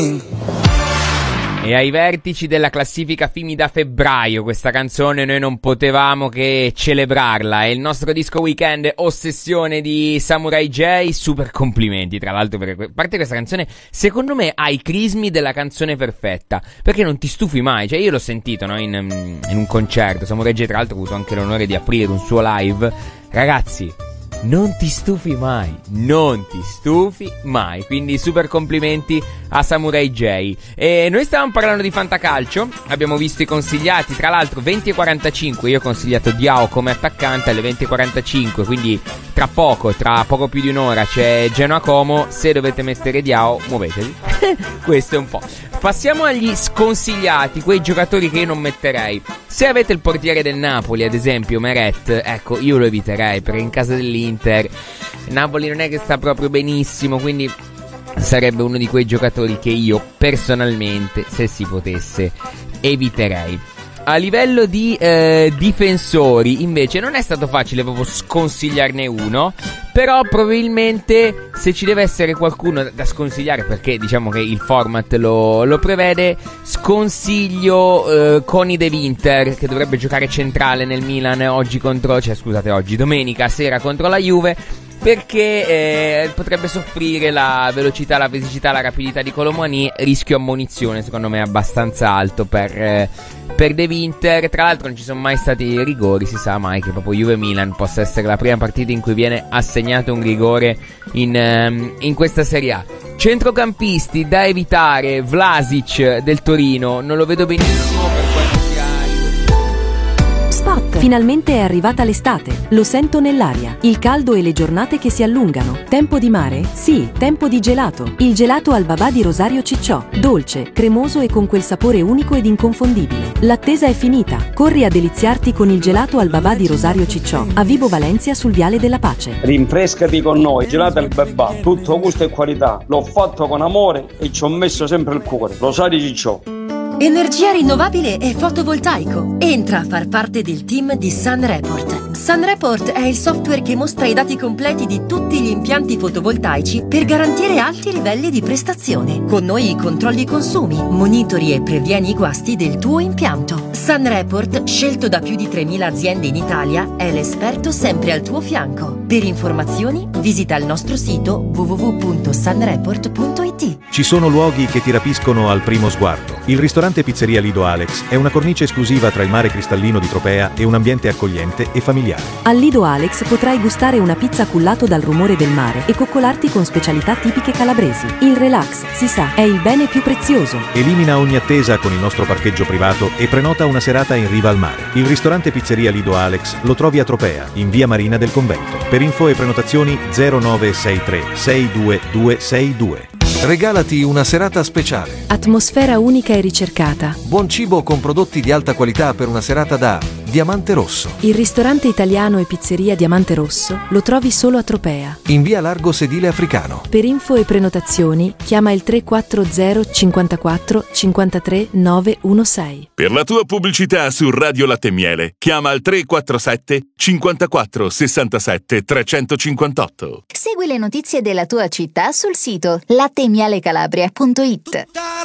E ai vertici della classifica film da febbraio questa canzone noi non potevamo che celebrarla. È il nostro disco weekend Ossessione di Samurai J. Super complimenti tra l'altro, perché a parte questa canzone secondo me ha i crismi della canzone perfetta, perché non ti stufi mai. Cioè io l'ho sentito, no, in un concerto. Samurai J tra l'altro ho avuto anche l'onore di aprire un suo live. Ragazzi, non ti stufi mai, non ti stufi mai. Quindi super complimenti a Samurai J. E noi stavamo parlando di fantacalcio, abbiamo visto i consigliati, tra l'altro 20:45. Io ho consigliato Diao come attaccante alle 20:45, quindi tra poco più di un'ora c'è Genoa-Como. Se dovete mettere Diao, muovetevi. Questo è un po'. Passiamo agli sconsigliati, quei giocatori che io non metterei. Se avete il portiere del Napoli, ad esempio Meret, ecco, io lo eviterei, perché in casa dell'Inter Napoli non è che sta proprio benissimo, quindi sarebbe uno di quei giocatori che io personalmente, se si potesse, eviterei. A livello di difensori invece non è stato facile proprio sconsigliarne uno, però probabilmente se ci deve essere qualcuno da sconsigliare, perché diciamo che il format lo prevede, sconsiglio Coni De Winter, che dovrebbe giocare centrale nel Milan oggi domenica sera contro la Juve, perché potrebbe soffrire la velocità, la fisicità, la rapidità di Colomani. Rischio ammonizione secondo me abbastanza alto per De Winter. Tra l'altro non ci sono mai stati rigori, si sa mai che proprio Juve-Milan possa essere la prima partita in cui viene assegnato un rigore in questa Serie A. Centrocampisti da evitare, Vlasic del Torino, non lo vedo benissimo per quanto sia. Spot. Finalmente è arrivata l'estate. Lo sento nell'aria. Il caldo e le giornate che si allungano. Tempo di mare? Sì, tempo di gelato. Il gelato al babà di Rosario Cicciò. Dolce, cremoso e con quel sapore unico ed inconfondibile. L'attesa è finita. Corri a deliziarti con il gelato al babà di Rosario Cicciò, a Vibo Valencia sul Viale della Pace. Rinfrescati con noi, gelato al babà, tutto gusto e qualità. L'ho fatto con amore e ci ho messo sempre il cuore. Rosario Cicciò. Energia rinnovabile e fotovoltaico. Entra a far parte del team di SunReport. SunReport è il software che mostra i dati completi di tutti gli impianti fotovoltaici per garantire alti livelli di prestazione. Con noi controlli i consumi, monitori e previeni i guasti del tuo impianto. SunReport, scelto da più di 3.000 aziende in Italia, è l'esperto sempre al tuo fianco. Per informazioni visita il nostro sito www.sunreport.it. Ci sono luoghi che ti rapiscono al primo sguardo. Il ristorante Pizzeria Lido Alex è una cornice esclusiva tra il mare cristallino di Tropea e un ambiente accogliente e familiare. Al Lido Alex potrai gustare una pizza cullato dal rumore del mare e coccolarti con specialità tipiche calabresi. Il relax, si sa, è il bene più prezioso. Elimina ogni attesa con il nostro parcheggio privato e prenota una serata in riva al mare. Il ristorante Pizzeria Lido Alex lo trovi a Tropea, in via Marina del Convento. Per info e prenotazioni 0963 62262. Regalati una serata speciale. Atmosfera unica e ricercata. Buon cibo con prodotti di alta qualità per una serata da Diamante Rosso. Il ristorante italiano e pizzeria Diamante Rosso lo trovi solo a Tropea. In via Largo Sedile Africano. Per info e prenotazioni chiama il 340 54 53 916. Per la tua pubblicità su Radio Latte e Miele chiama al 347 54 67 358. Segui le notizie della tua città sul sito latteemialecalabria.it.